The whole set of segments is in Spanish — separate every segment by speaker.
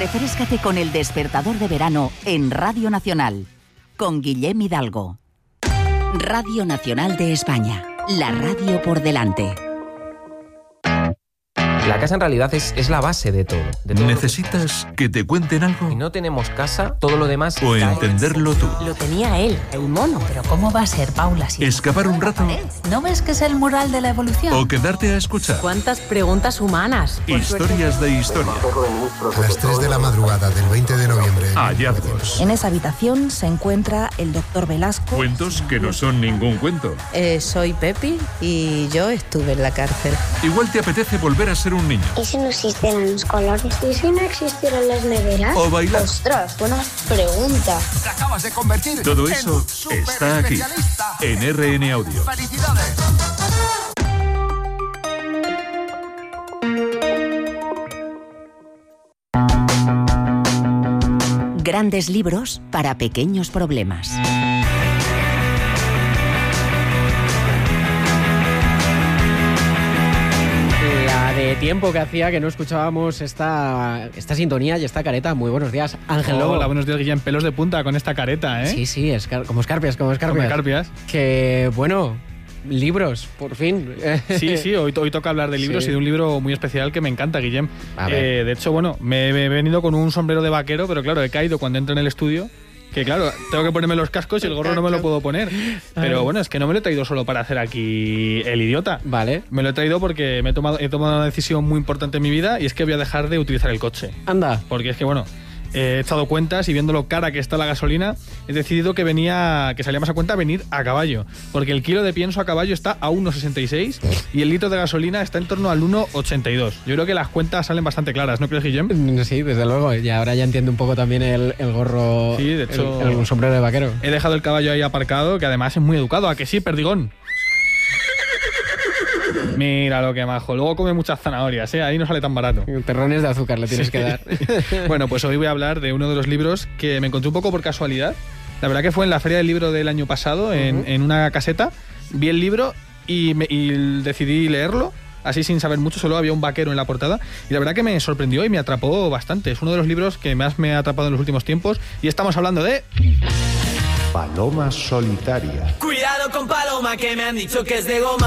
Speaker 1: Refréscate con El Despertador de Verano en Radio Nacional, con Guillem Hidalgo. Radio Nacional de España, la radio por delante.
Speaker 2: La casa en realidad es la base de todo.
Speaker 3: ¿Necesitas que te cuenten algo?
Speaker 2: Si no tenemos casa, todo lo demás...
Speaker 3: O entenderlo tú.
Speaker 4: Lo tenía él, el mono. Pero ¿cómo va a ser, Paula? Si
Speaker 3: ¿Escapar un rato?
Speaker 4: ¿No ves que es el mural de la evolución?
Speaker 3: ¿O quedarte a escuchar?
Speaker 4: ¿Cuántas preguntas humanas?
Speaker 3: Historias de historia.
Speaker 5: A las 3 de la madrugada del 20 de noviembre.
Speaker 3: Hallazgos.
Speaker 6: En esa habitación se encuentra el doctor Velasco.
Speaker 3: Cuentos que no son ningún cuento.
Speaker 7: Soy Pepi y yo estuve en la cárcel.
Speaker 3: Igual te apetece volver a ser un niño.
Speaker 8: ¿Y si no existieran los colores? ¿Y si no existieran las neveras?
Speaker 3: O bailar.
Speaker 8: ¡Ostras, buena pregunta!
Speaker 5: Te acabas de convertir.
Speaker 3: Todo eso está aquí, en RN Audio.
Speaker 5: ¡Felicidades!
Speaker 1: Grandes libros para pequeños problemas.
Speaker 9: De tiempo que hacía que no escuchábamos esta sintonía y esta careta. Muy buenos días, Ángel Lobo.
Speaker 10: Hola, buenos días, Guillem. Pelos de punta con esta careta, ¿eh?
Speaker 9: Sí, como escarpias. Como escarpias. Que, bueno, libros, por fin.
Speaker 10: Sí, hoy toca hablar de libros y de un libro muy especial que me encanta, Guillem. De hecho, bueno, me he venido con un sombrero de vaquero, pero claro, he caído cuando entro en el estudio. Que claro, tengo que ponerme los cascos y el gorro no me lo puedo poner. Pero bueno, es que no me lo he traído solo para hacer aquí el idiota.
Speaker 9: Vale.
Speaker 10: Me lo he traído porque he tomado una decisión muy importante en mi vida, y es que voy a dejar de utilizar el coche.
Speaker 9: Anda.
Speaker 10: Porque es que, bueno, he echado cuentas y viendo lo cara que está la gasolina, he decidido que salía más a cuenta venir a caballo. Porque el kilo de pienso a caballo está a 1,66 y el litro de gasolina está en torno al 1,82. Yo creo que las cuentas salen bastante claras, ¿no crees, Guillem?
Speaker 9: Sí, desde luego. Y ahora ya entiendo un poco también el gorro,
Speaker 10: sí, de hecho,
Speaker 9: el sombrero de vaquero.
Speaker 10: He dejado el caballo ahí aparcado, que además es muy educado. ¿A que sí, perdigón? Mira lo que majo. Luego come muchas zanahorias, ¿eh? Ahí no sale tan barato.
Speaker 9: Terrones de azúcar le tienes que dar.
Speaker 10: Bueno, pues hoy voy a hablar de uno de los libros que me encontré un poco por casualidad. La verdad que fue en la Feria del Libro del año pasado, en una caseta. Vi el libro y decidí leerlo. Así sin saber mucho, solo había un vaquero en la portada. Y la verdad que me sorprendió y me atrapó bastante. Es uno de los libros que más me ha atrapado en los últimos tiempos. Y estamos hablando de...
Speaker 11: Paloma solitaria.
Speaker 12: Cuidado con Paloma, que me han dicho que es de goma.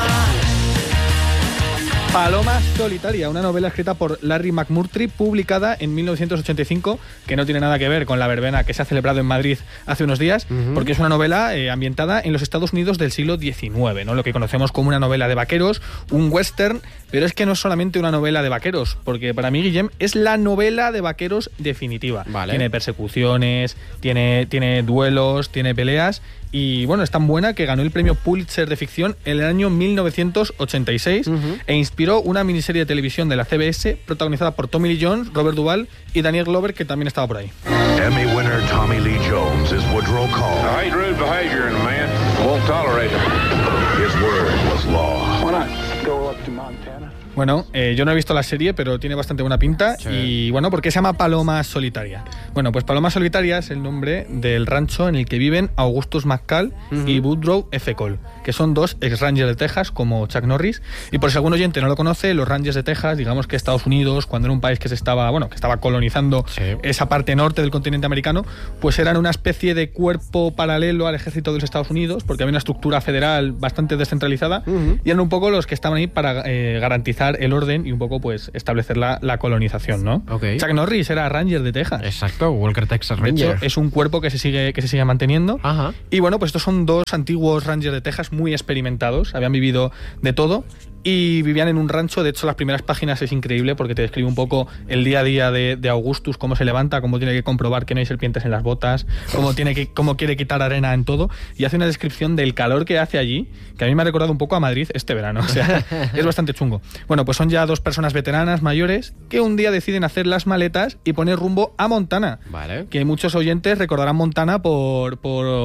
Speaker 10: Paloma solitaria, una novela escrita por Larry McMurtry, publicada en 1985, que no tiene nada que ver con la verbena que se ha celebrado en Madrid hace unos días, porque es una novela ambientada en los Estados Unidos del siglo XIX, ¿no? Lo que conocemos como una novela de vaqueros, un western, pero es que no es solamente una novela de vaqueros, porque para mí, Guillem, es la novela de vaqueros definitiva.
Speaker 9: Vale.
Speaker 10: Tiene persecuciones, tiene duelos, tiene peleas. Y bueno, es tan buena que ganó el premio Pulitzer de ficción en el año 1986 e inspiró una miniserie de televisión de la CBS protagonizada por Tommy Lee Jones, Robert Duvall y Daniel Glover, que también estaba por ahí.
Speaker 11: Emmy winner Tommy Lee Jones is Woodrow Call.
Speaker 13: I hate rude behavior in a man. Won't tolerate it.
Speaker 11: His word was law.
Speaker 13: Why not go up to Montana?
Speaker 10: Bueno, yo no he visto la serie, pero tiene bastante buena pinta. Sí. Y bueno, ¿por qué se llama Paloma Solitaria? Bueno, pues Paloma Solitaria es el nombre del rancho en el que viven Augustus McCall y Woodrow F. Cole, que son dos ex-rangers de Texas, como Chuck Norris. Y por si algún oyente no lo conoce, los Rangers de Texas, digamos que Estados Unidos, cuando era un país que estaba colonizando esa parte norte del continente americano, pues eran una especie de cuerpo paralelo al ejército de los Estados Unidos, porque había una estructura federal bastante descentralizada, y eran un poco los que estaban ahí para garantizar el orden y un poco pues establecer la colonización, ¿no?
Speaker 9: Okay.
Speaker 10: Chuck Norris era Ranger de Texas.
Speaker 9: Exacto, Walker Texas Ranger.
Speaker 10: De hecho, es un cuerpo que se sigue manteniendo.
Speaker 9: Ajá.
Speaker 10: Y bueno, pues estos son dos antiguos Rangers de Texas muy experimentados, habían vivido de todo y vivían en un rancho. De hecho, las primeras páginas es increíble porque te describe un poco el día a día de Augustus, cómo se levanta, cómo tiene que comprobar que no hay serpientes en las botas, cómo quiere quitar arena en todo, y hace una descripción del calor que hace allí, que a mí me ha recordado un poco a Madrid este verano. O sea, es bastante chungo. Bueno, pues son ya dos personas veteranas mayores que un día deciden hacer las maletas y poner rumbo a Montana.
Speaker 9: Vale.
Speaker 10: Que muchos oyentes recordarán Montana por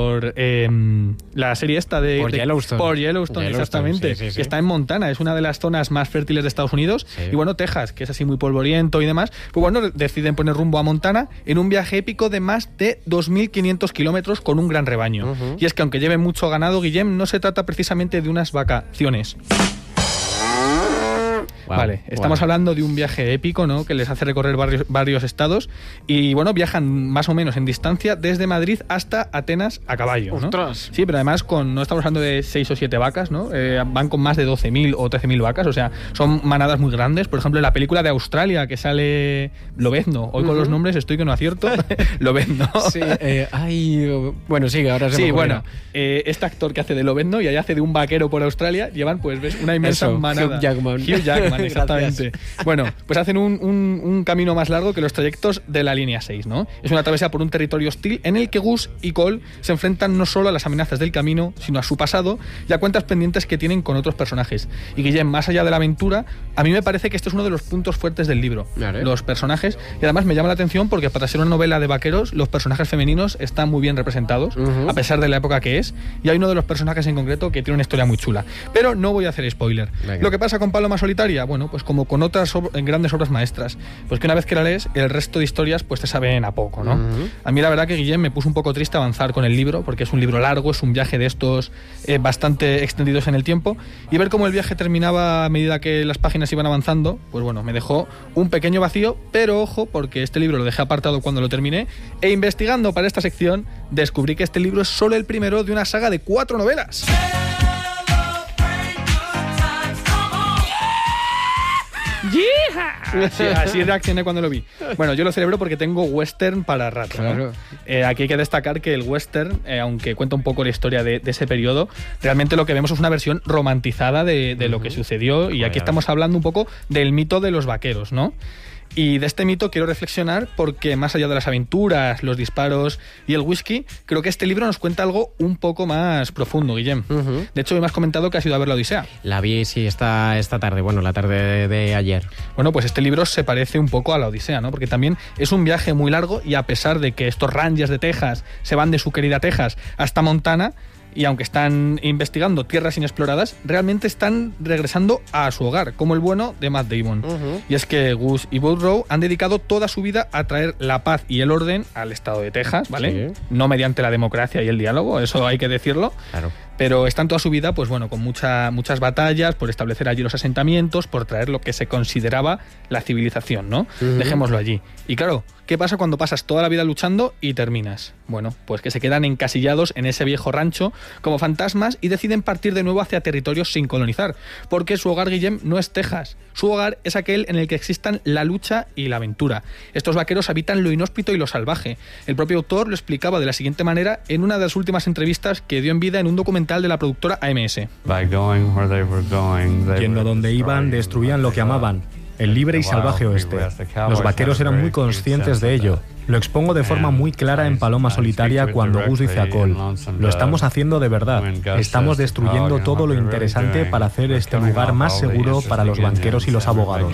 Speaker 10: la serie esta de
Speaker 9: Yellowstone.
Speaker 10: Por Yellowstone, exactamente.
Speaker 9: Sí.
Speaker 10: Que está en Montana, es una de las zonas más fértiles de Estados Unidos. Sí. Y bueno, Texas, que es así muy polvoriento y demás, pues bueno, deciden poner rumbo a Montana en un viaje épico de más de 2.500 kilómetros con un gran rebaño. Y es que aunque lleven mucho ganado, Guillem, no se trata precisamente de unas vacaciones.
Speaker 9: Wow.
Speaker 10: Vale, estamos hablando de un viaje épico, ¿no? Que les hace recorrer varios estados y, bueno, viajan más o menos en distancia desde Madrid hasta Atenas a caballo, ¿no?
Speaker 9: ¡Ostras!
Speaker 10: Sí, pero además no estamos hablando de 6 o 7 vacas, ¿no? Van con más de 12.000 o 13.000 vacas, o sea, son manadas muy grandes. Por ejemplo, en la película de Australia que sale Lobezno, hoy con los nombres estoy que no acierto, Lobezno.
Speaker 9: Sí, bueno, sí, ahora se me ocurrirá.
Speaker 10: Este actor que hace de Lobezno y allá hace de un vaquero por Australia, llevan, pues, ves, una inmensa manada.
Speaker 9: Hugh
Speaker 10: Jackman, exactamente. Bueno, pues hacen un camino más largo que los trayectos de la línea 6, ¿no? Es una travesía por un territorio hostil en el que Gus y Cole se enfrentan no solo a las amenazas del camino, sino a su pasado y a cuentas pendientes que tienen con otros personajes. Y Guillem, más allá de la aventura, a mí me parece que este es uno de los puntos fuertes del libro. ¿Vale? Los personajes, y además me llama la atención porque para ser una novela de vaqueros, los personajes femeninos están muy bien representados, a pesar de la época que es, y hay uno de los personajes en concreto que tiene una historia muy chula. Pero no voy a hacer spoiler. Venga. Lo que pasa con Paloma Solitaria, bueno, pues como con otras grandes obras maestras, pues que una vez que la lees, el resto de historias pues te saben a poco, ¿no? A mí la verdad que Guillem me puso un poco triste avanzar con el libro, porque es un libro largo, es un viaje de estos bastante extendidos en el tiempo, y ver cómo el viaje terminaba a medida que las páginas iban avanzando, pues bueno, me dejó un pequeño vacío, pero ojo, porque este libro lo dejé apartado cuando lo terminé, e investigando para esta sección, descubrí que este libro es solo el primero de una saga de 4 novelas. Sí, así reaccioné cuando lo vi. Bueno, yo lo celebro porque tengo western para rato, ¿no? Claro. Aquí hay que destacar que el western, aunque cuenta un poco la historia de ese periodo, realmente lo que vemos es una versión romantizada de lo que sucedió, y aquí estamos hablando un poco del mito de los vaqueros, ¿no? Y de este mito quiero reflexionar porque más allá de las aventuras, los disparos y el whisky, creo que este libro nos cuenta algo un poco más profundo, Guillem. De hecho, me has comentado que has ido a ver la Odisea.
Speaker 9: La vi, sí, esta tarde, bueno, la tarde de ayer.
Speaker 10: Bueno, pues este libro se parece un poco a la Odisea, ¿no? Porque también es un viaje muy largo y a pesar de que estos rangers de Texas se van de su querida Texas hasta Montana, y aunque están investigando tierras inexploradas, realmente están regresando a su hogar, como el bueno de Matt Damon. Y es que Gus y Woodrow han dedicado toda su vida a traer la paz y el orden al estado de Texas, ¿vale? Sí. No mediante la democracia y el diálogo, eso hay que decirlo. Claro. Pero están toda su vida, pues bueno, con muchas batallas por establecer allí los asentamientos, por traer lo que se consideraba la civilización, ¿no? Dejémoslo allí. Y claro, ¿qué pasa cuando pasas toda la vida luchando y terminas? Bueno, pues que se quedan encasillados en ese viejo rancho como fantasmas y deciden partir de nuevo hacia territorios sin colonizar, porque su hogar, Guillem, no es Texas. Su hogar es aquel en el que existan la lucha y la aventura. Estos vaqueros habitan lo inhóspito y lo salvaje. El propio autor lo explicaba de la siguiente manera en una de las últimas entrevistas que dio en vida en un documental de la productora AMS.
Speaker 14: Yendo donde iban, destruían lo que amaban, el libre y salvaje oeste. Los vaqueros eran muy conscientes de ello. Lo expongo de forma muy clara en Paloma Solitaria cuando Gus dice a Cole: lo estamos haciendo de verdad. Estamos destruyendo todo lo interesante para hacer este lugar más seguro para los banqueros y los abogados.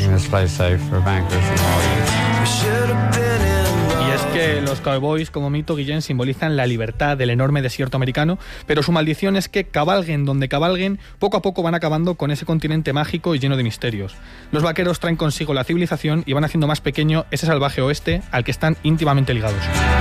Speaker 10: Y es que los cowboys como mito, Guillem, simbolizan la libertad del enorme desierto americano, pero su maldición es que cabalguen donde cabalguen, poco a poco van acabando con ese continente mágico y lleno de misterios. Los vaqueros traen consigo la civilización y van haciendo más pequeño ese salvaje oeste al que están íntimamente ligados.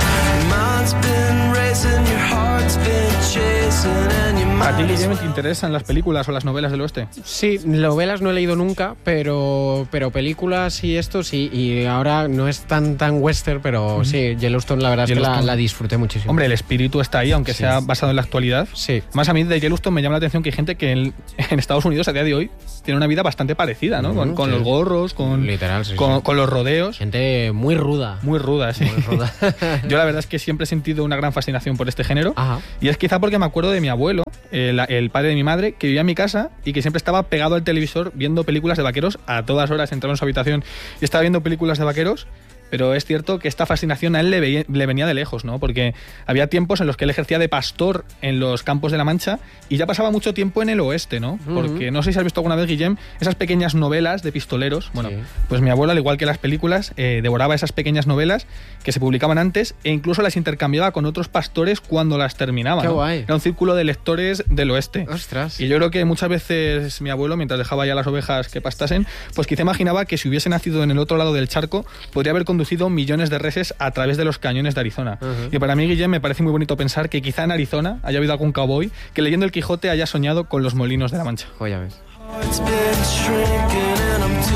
Speaker 10: ¿A ti, Guillem, te interesan las películas o las novelas del oeste?
Speaker 9: Sí, novelas no he leído nunca, pero películas y esto sí, y ahora no es tan western, pero sí, Yellowstone la verdad es que la disfruté muchísimo.
Speaker 10: Hombre, el espíritu está ahí, aunque sea basado en la actualidad.
Speaker 9: Sí.
Speaker 10: Más a mí de Yellowstone me llama la atención que hay gente que en Estados Unidos a día de hoy tiene una vida bastante parecida, ¿no? Con los gorros, con los rodeos.
Speaker 9: Gente muy ruda.
Speaker 10: Muy ruda, sí.
Speaker 9: Muy ruda.
Speaker 10: Yo la verdad es que siempre he sentido una gran fascinación por este género.
Speaker 9: Ajá.
Speaker 10: Y es quizá porque me acuerdo de mi abuelo, el padre de mi madre, que vivía en mi casa y que siempre estaba pegado al televisor viendo películas de vaqueros a todas horas. Entraba en su habitación y estaba viendo películas de vaqueros. Pero es cierto que esta fascinación a él le venía de lejos, ¿no? Porque había tiempos en los que él ejercía de pastor en los campos de la Mancha y ya pasaba mucho tiempo en el oeste, ¿no? Porque no sé si has visto alguna vez, Guillem, esas pequeñas novelas de pistoleros. Bueno, pues mi abuelo, al igual que las películas, devoraba esas pequeñas novelas que se publicaban antes e incluso las intercambiaba con otros pastores cuando las terminaban.
Speaker 9: ¡Qué
Speaker 10: ¿no?
Speaker 9: guay!
Speaker 10: Era un círculo de lectores del oeste.
Speaker 9: ¡Ostras!
Speaker 10: Y yo creo que muchas veces mi abuelo, mientras dejaba ya las ovejas que pastasen, pues quizá imaginaba que si hubiese nacido en el otro lado del charco, podría haber conducido millones de reses a través de los cañones de Arizona. Y para mí, Guillem, me parece muy bonito pensar que quizá en Arizona haya habido algún cowboy que leyendo el Quijote haya soñado con los molinos de la Mancha.
Speaker 9: Joya ves.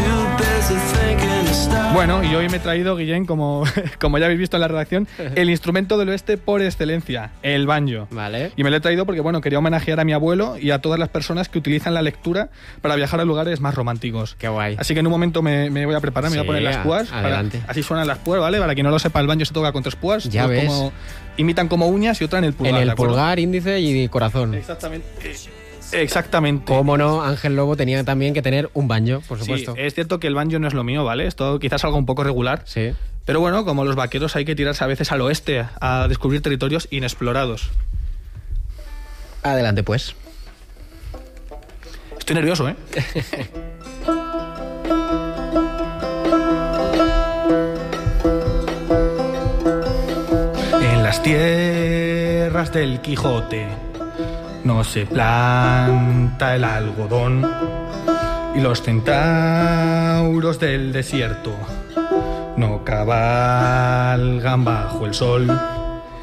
Speaker 10: Bueno, y hoy me he traído, Guillén, como ya habéis visto en la redacción, el instrumento del oeste por excelencia, el banjo.
Speaker 9: Vale.
Speaker 10: Y me lo he traído porque, bueno, quería homenajear a mi abuelo y a todas las personas que utilizan la lectura para viajar a lugares más románticos.
Speaker 9: Qué guay.
Speaker 10: Así que en un momento me voy a preparar, me voy a poner las púas.
Speaker 9: Adelante.
Speaker 10: Así suenan las púas, ¿vale? Para quien no lo sepa, el banjo se toca con 3 púas.
Speaker 9: Ya ves.
Speaker 10: Imitan como uñas y otra en el pulgar.
Speaker 9: En el pulgar, índice y corazón.
Speaker 10: Exactamente.
Speaker 9: Cómo no, Ángel Lobo tenía también que tener un banjo, por supuesto.
Speaker 10: Sí, es cierto que el banjo no es lo mío, ¿vale? Esto quizás algo un poco regular.
Speaker 9: Sí.
Speaker 10: Pero bueno, como los vaqueros hay que tirarse a veces al oeste a descubrir territorios inexplorados.
Speaker 9: Adelante, pues.
Speaker 10: Estoy nervioso, ¿eh? En las tierras del Quijote no se planta el algodón y los centauros del desierto no cabalgan bajo el sol.